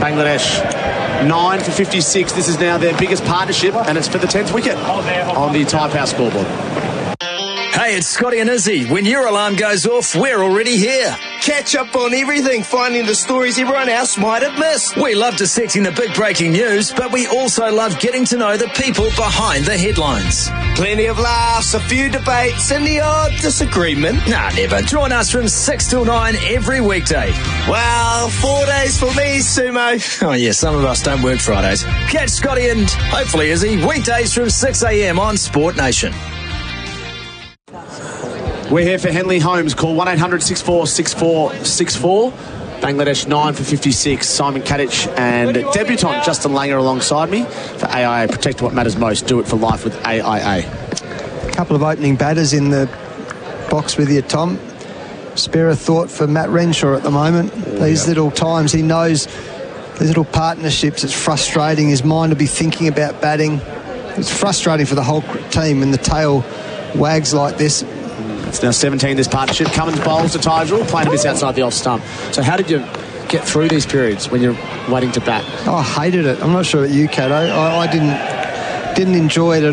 Bangladesh 9 for 56. This is now their biggest partnership, and it's for the 10th wicket on the Tyre Power scoreboard. Hey, it's Scotty and Izzy. When your alarm goes off, we're already here. Catch up on everything, finding the stories everyone else might have missed. We love dissecting the big breaking news, but we also love getting to know the people behind the headlines. Plenty of laughs, a few debates, and the odd disagreement. Nah, never. Join us from 6 till 9 every weekday. Well, 4 days for me, Sumo. Oh, yeah, some of us don't work Fridays. Catch Scotty and hopefully Izzy weekdays from 6 a.m. on Sport Nation. We're here for Henley Holmes. Call 1-800-64-6464. Bangladesh 9 for 56. Simon Kadich and debutant Justin Langer alongside me for AIA. Protect what matters most. Do it for life with AIA. A couple of opening batters in the box with you, Tom. Spare a thought for Matt Renshaw at the moment. These little times he knows, these little partnerships, it's frustrating. His mind will be thinking about batting. It's frustrating for the whole team when the tail wags like this. It's now 17, this partnership. Cummins bowls to Tydrell, playing a bit outside the off stump. So how did you get through these periods when you're waiting to bat? I hated it. I'm not sure about you, Cato. I didn't enjoy it at